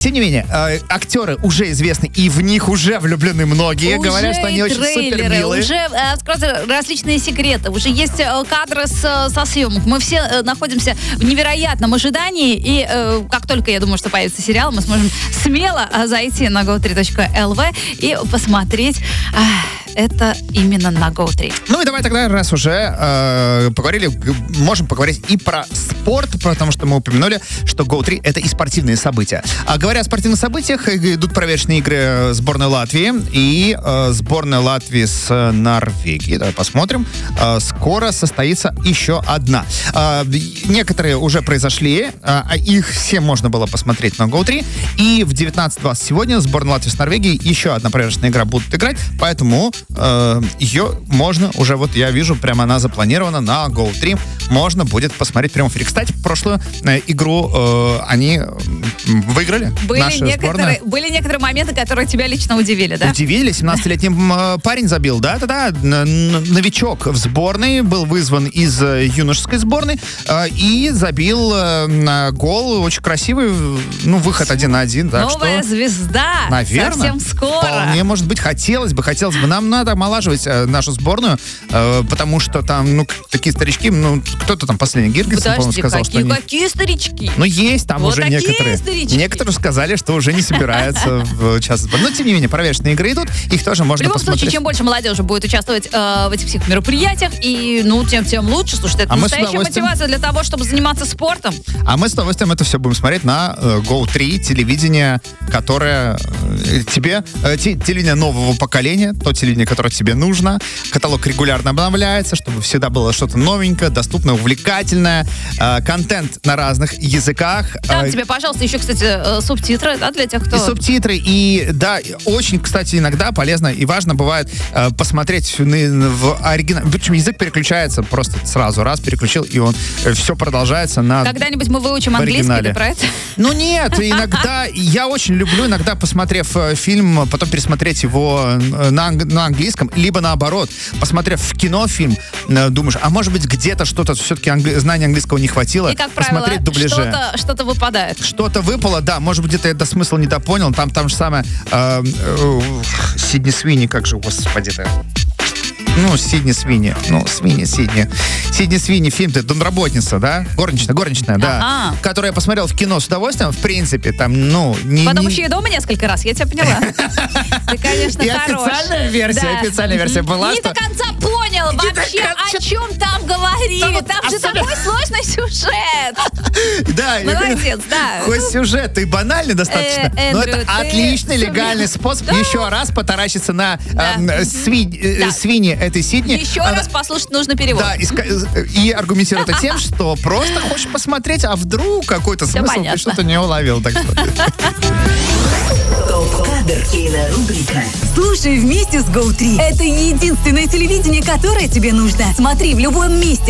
Тем не менее, актеры уже известны, и в них уже влюблены многие. Уже говорят, что они очень супер милые. Уже открыты различные секреты. Уже есть кадры со съемок. Мы все находимся в невероятном ожидании. И как только, я думаю, что появится сериал, мы сможем смело зайти на go3.lv и посмотреть это именно на Go3. Ну и давай тогда, раз уже поговорили, можем поговорить и про спорт, потому что мы упомянули, что Go3 — это и спортивные события. А говоря о спортивных событиях, идут проверочные игры сборной Латвии и сборной Латвии с Норвегией. Давай посмотрим. Скоро состоится еще одна. Некоторые уже произошли, их все можно было посмотреть на Go3. И в 19:20 сегодня сборная Латвии с Норвегией еще одна проверочная игра будут играть, поэтому ее можно уже, вот я вижу, прямо она запланирована на Go3. Можно будет посмотреть в прямом эфире. Кстати, прошлую игру они выиграли. Были некоторые моменты, которые тебя лично удивили, да? Удивили. 17-летний парень забил, да-да-да. Новичок в сборной, был вызван из юношеской сборной и забил гол. Очень красивый, выход 1-1. Новая звезда. Наверное. Совсем скоро. Вполне, может быть, хотелось бы. Нам надо омолаживать нашу сборную, потому что там, такие старички, кто-то там последний, Гиргенсен, по-моему, сказал, что какие старички? Есть там вот уже некоторые. Старички. Некоторые сказали, что уже не собираются в участвовать. Но, тем не менее, проверочные игры идут, их тоже можно посмотреть. В любом случае, чем больше молодежи будет участвовать в этих всех мероприятиях, и, тем лучше. Слушайте, это настоящая мотивация для того, чтобы заниматься спортом. А мы с удовольствием это все будем смотреть на Go3, телевидение, которое тебе, телевидение нового поколения, то телевидение, которое тебе нужно. Каталог регулярно обновляется, чтобы всегда было что-то новенькое, доступное, увлекательное, контент на разных языках. Там тебе, пожалуйста, еще, кстати, субтитры, да, для тех, кто... И субтитры, и, да, очень, кстати, иногда полезно и важно бывает посмотреть в оригинале. Причем язык переключается просто сразу, раз переключил, и он все продолжается на... Когда-нибудь мы выучим английский, ты про это? Нет, иногда, я очень люблю, иногда, посмотрев фильм, потом пересмотреть его на английском, либо наоборот, посмотрев в кино фильм, думаешь, а может быть где-то что-то все-таки знания английского не хватило, и, как правило, посмотреть дубляже. Что-то выпадает. Что-то выпало, да, может быть, где-то это смысл недопонял, там же самое Сидни Свини, как же, господи-то. Сидни Свини. Сидни Свини, фильм-то домработница, да? Горничная, да. Которую я посмотрел в кино с удовольствием, в принципе, там, Потом еще и дома несколько раз, я тебя поняла. Ты, конечно, хорош. Официальная версия была, не до конца понял вообще, о чем там говорили. Там же такой сложный сюжет. Да. Молодец, да. Хоть сюжет и банальный достаточно, но это отличный легальный способ еще раз потаращиться на свиньи этой Сидни. Еще раз послушать нужно перевод. Да, и аргументировать это тем, что просто хочешь посмотреть, а вдруг какой-то смысл ты что-то не уловил. Топ-кадр кинорубрика. Слушай вместе с Go3. Это единственное телевидение, которое тебе нужно. Смотри в любом месте.